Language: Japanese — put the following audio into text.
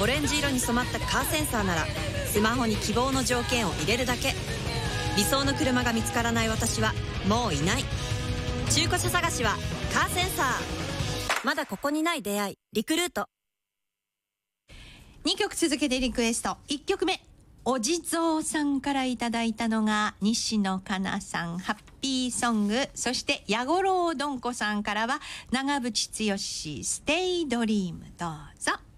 オレンジ色に染まったカーセンサーならスマホに希望の条件を入れるだけ。理想の車が見つからない私はもういない。中古車探しはカーセンサー。まだここにない出会い、リクルート。 2曲続けてリクエスト。1曲目、お地蔵さんからいただいたのが西野カナさん、ハッピーソング。そして矢五郎どんこさんからは長渕剛、ステイドリーム。どうぞ。